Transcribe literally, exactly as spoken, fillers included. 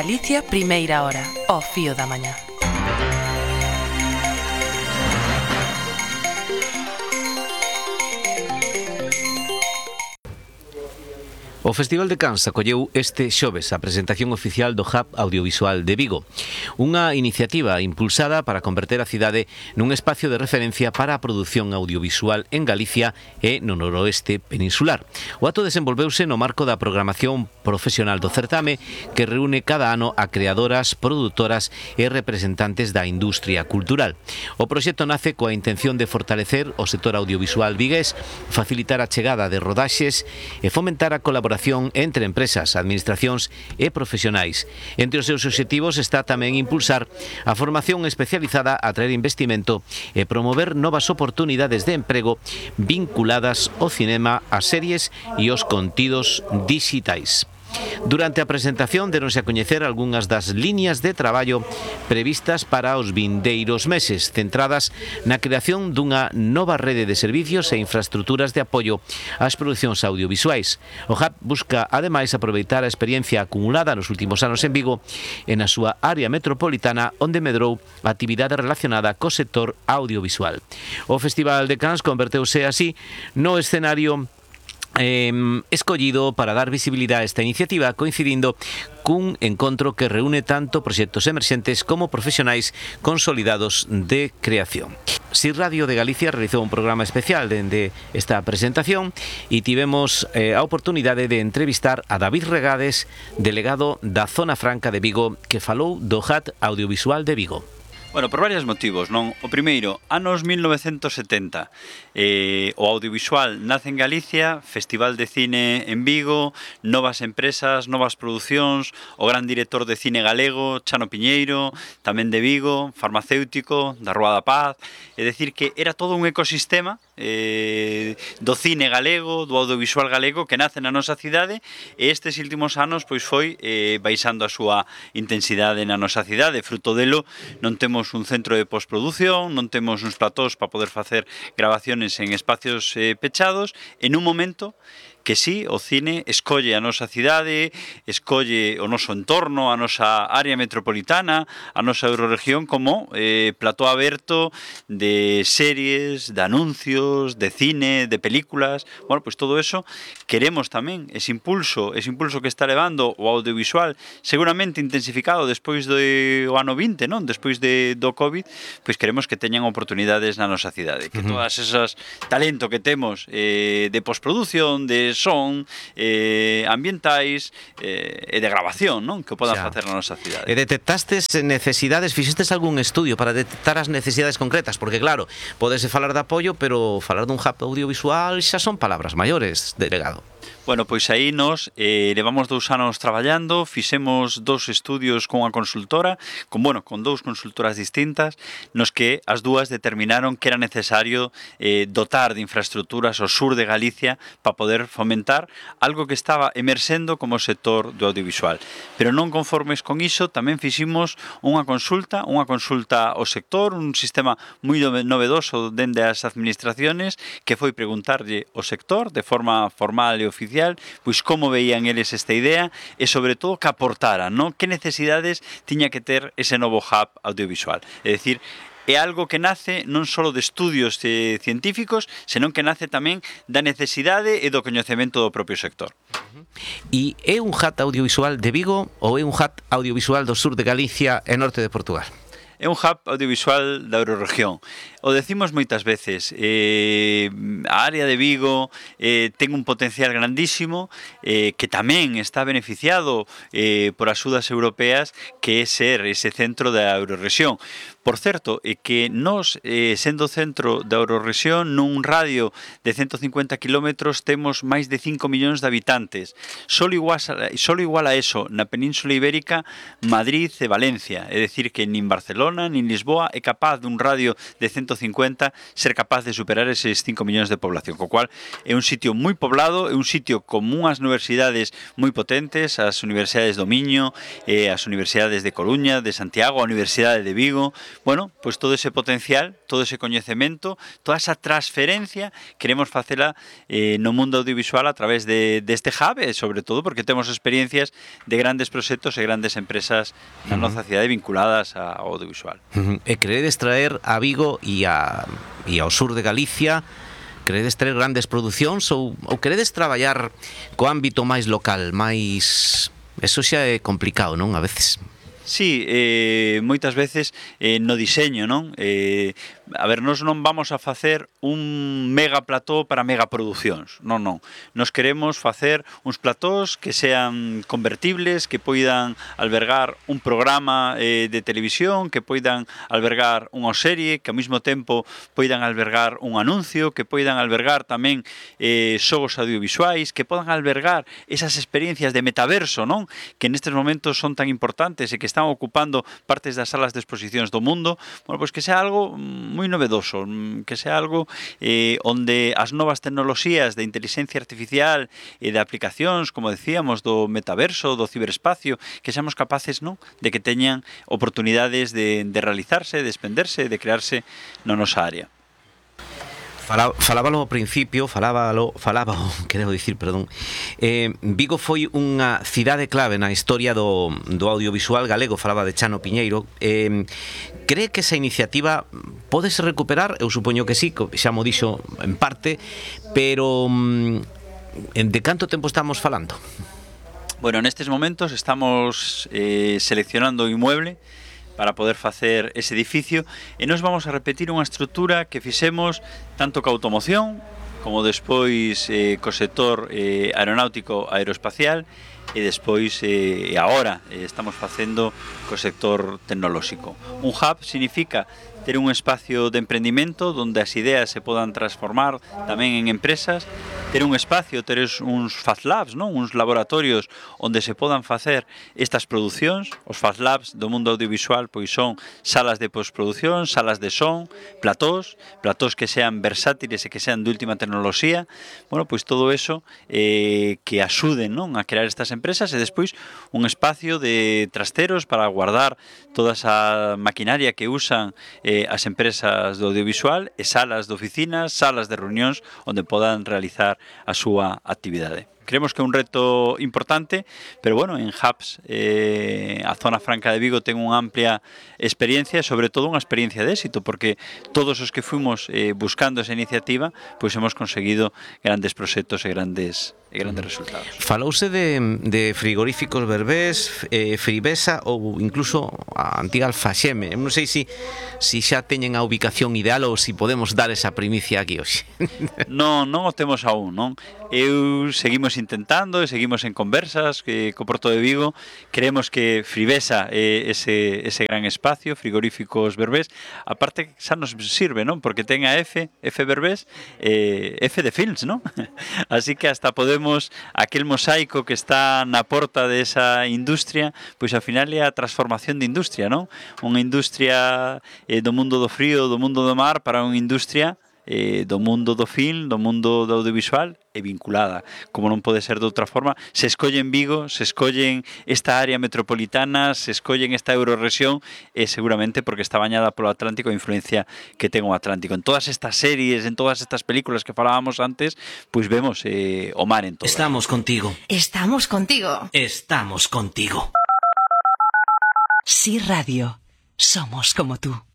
Galicia, primeira hora, ao fío da mañá. O Festival de Cans acolleu este xoves a presentación oficial do Hub Audiovisual de Vigo, unha iniciativa impulsada para converter a cidade nun espacio de referencia para a produción audiovisual en Galicia e no noroeste peninsular. O acto desenvolveuse no marco da programación profesional do certame que reúne cada ano a creadoras, produtoras e representantes da industria cultural. O proxecto nace coa intención de fortalecer o sector audiovisual vigués, facilitar a chegada de rodaxes e fomentar a colaboración entre empresas, administracións e profesionais. Entre os seus obxectivos está tamén impulsar a formación especializada, atraer investimento e promover novas oportunidades de emprego vinculadas ao cinema, ás series e aos contidos dixitais. Durante a presentación deronse a coñecer algunhas das liñas de traballo previstas para os vindeiros meses, centradas na creación dunha nova rede de servicios e infraestruturas de apoio ás producións audiovisuais. O Hub busca, ademais, aproveitar a experiencia acumulada nos últimos anos en Vigo e na súa área metropolitana, onde medrou a actividade relacionada co sector audiovisual. O Festival de Cans converteuse así no escenario Eh, escollido para dar visibilidade a esta iniciativa, coincidindo cun encontro que reúne tanto proxectos emerxentes como profesionais consolidados de creación. Si Radio de Galicia realizou un programa especial dende esta presentación e tivemos eh, a oportunidade de entrevistar a David Regades, delegado da Zona Franca de Vigo, que falou do Hub Audiovisual de Vigo. Bueno, por varios motivos, non? O primeiro, anos mil novecentos setenta, eh, o audiovisual nace en Galicia, Festival de Cine en Vigo, novas empresas, novas producións, o gran director de cine galego, Chano Piñeiro, tamén de Vigo, farmacéutico, da Rúa da Paz, é dicir que era todo un ecosistema eh, do cine galego, do audiovisual galego que nace na nosa cidade e estes últimos anos pois foi eh, baixando a súa intensidade na nosa cidade, fruto delo non temos un centro de postproducción, non temos uns platós para poder facer grabaciones en espacios eh, pechados, en un momento que sí, o cine escolle a nosa cidade, escolle o noso entorno, a nosa área metropolitana, a nosa eurorregión como eh, plató aberto de series, de anuncios, de cine, de películas. Bueno, pois todo eso queremos tamén, ese impulso, ese impulso que está levando o audiovisual, seguramente intensificado despois do ano vinte, non? Despois de, do COVID, pois queremos que teñan oportunidades na nosa cidade, que todas esas talento que temos eh, de postproducción, de son, eh, ambientais eh, e de grabación, non? Que podan facer na nosa cidade. E detectastes necesidades, fixestes algún estudio para detectar as necesidades concretas? Porque claro, podese falar de apoio, pero falar dun hub audiovisual xa son palabras maiores, delegado. Bueno, pois aí nos eh, levamos dous anos traballando, fixemos dous estudios con unha consultora, con, bueno, con dous consultoras distintas, nos que as dúas determinaron que era necesario eh, dotar de infraestructuras ao sur de Galicia para poder fomentar algo que estaba emerxendo como o sector do audiovisual. Pero non conformes con iso, tamén fiximos unha consulta, unha consulta ao sector, un sistema moi novedoso dende as administraciones, que foi preguntarlle ao sector de forma formal e oficial pois como veían eles esta idea e sobre todo que aportaran, non? Que necesidades tiña que ter ese novo hub audiovisual. É dicir, é algo que nace non só de estudios eh, científicos, senón que nace tamén da necesidade e do coñecemento do propio sector. E é un hub audiovisual de Vigo ou é un hub audiovisual do sur de Galicia e norte de Portugal? É un hub audiovisual da eurorregión. O decimos moitas veces, eh, a área de Vigo eh, ten un potencial grandísimo eh, que tamén está beneficiado eh, por axudas europeas, que é ser ese centro da eurorregión. Por certo, é que nós, eh, sendo centro da eurorregión, nun radio de ciento cincuenta kilómetros temos máis de cinco millóns de habitantes. Solo igual, solo igual a eso, na Península Ibérica, Madrid e Valencia. É dicir, que nin Barcelona, Barcelona, nin Lisboa é capaz dun radio de ciento cincuenta ser capaz de superar eses cinco millóns de población, co cual é un sitio moi poblado, é un sitio con unhas universidades moi potentes, as universidades do Miño, eh, as universidades de Coruña, de Santiago, a Universidade de Vigo. Bueno, pois todo ese potencial, todo ese coñecemento, toda esa transferencia queremos facela eh, no mundo audiovisual a través de, deste hub, e sobre todo porque temos experiencias de grandes proxectos e grandes empresas na uh -huh. nosa cidade vinculadas ao audiovisual. Uh -huh. E queredes traer a Vigo e, a, e ao sur de Galicia, queredes traer grandes producións ou, ou queredes traballar co ámbito máis local, máis... Eso xa é complicado, non? A veces... Sí, eh, moitas veces eh, no diseño, non? Eh, a ver, nós non vamos a facer un mega plató para megaproduccións, non, non. Nos queremos facer uns platós que sean convertibles, que poidan albergar un programa eh, de televisión, que poidan albergar unha serie, que ao mesmo tempo poidan albergar un anuncio, que poidan albergar tamén eh, xogos audiovisuais, que podan albergar esas experiencias de metaverso, non? Que nestes momentos son tan importantes e que están ocupando partes das salas de exposicións do mundo. Bueno, pois que sea algo moi novedoso, que sea algo eh, onde as novas tecnoloxías de inteligencia artificial e de aplicacións, como decíamos, do metaverso, do ciberespacio, que seamos capaces, non, de que teñan oportunidades de, de realizarse, de expenderse, de crearse na nosa área. Falábalo ao principio, falábalo, falábalo, quero dicir, perdón. Eh, Vigo foi unha cidade clave na historia do, do audiovisual galego, falaba de Chano Piñeiro. Eh, cree que esa iniciativa pódese recuperar? Eu supoño que sí, xa mo dixo en parte, pero de canto tempo estamos falando? Bueno, nestes momentos estamos eh, seleccionando o inmueble para poder facer ese edificio e nos vamos a repetir unha estrutura que fixemos tanto ca automoción como despois eh, co sector eh, aeronáutico aeroespacial e despois eh, agora eh, estamos facendo co sector tecnolóxico. Un hub significa ter un espacio de emprendimento onde as ideas se podan transformar tamén en empresas, ter un espacio, ter uns Fast Labs, non? Uns laboratorios onde se podan facer estas producións. Os Fast Labs do mundo audiovisual pois son salas de postproducción, salas de son, platós, platós que sean versátiles e que sean de última tecnoloxía. Bueno, pois todo eso eh, que axuden, non, a crear estas empresas e despois un espacio de trasteros para guardar toda esa maquinaria que usan eh, as empresas do audiovisual e salas de oficinas, salas de reunións onde podan realizar a súa actividade. Creemos que é un reto importante, pero bueno, en Hubs eh, a zona franca de Vigo ten unha amplia experiencia, sobre todo unha experiencia de éxito, porque todos os que fuimos eh, buscando esa iniciativa, pois hemos conseguido grandes proxectos e grandes e grandes resultados. Falouse de, de frigoríficos Berbés, eh, Fribesa ou incluso a antiga Alfaxeme. Non sei se si, si xa teñen a ubicación ideal ou se si podemos dar esa primicia aquí hoxe. Non, non o temos aún, non? Eu seguimos intentando, seguimos en conversas que co Porto de Vigo. Creemos que Fribesa é ese, ese gran espacio, frigoríficos Berbés. A parte xa nos sirve, non? Porque ten a F, F Berbés, eh, F de Films, non? Así que hasta podemos aquel mosaico que está na porta desa industria, pois ao final é a transformación de industria, non? Unha industria eh, do mundo do frío, do mundo do mar, para unha industria eh, do mundo do film, do mundo do audiovisual e vinculada, como non pode ser de outra forma. Se escollen Vigo, se escollen esta área metropolitana, se escollen esta eurorrexión, é seguramente porque está bañada polo Atlántico, a influencia que ten o Atlántico. En todas estas series, en todas estas películas que falábamos antes, pois vemos eh, o mar en todas. Estamos contigo. Estamos contigo. Estamos contigo. Sí Radio. Somos como tú.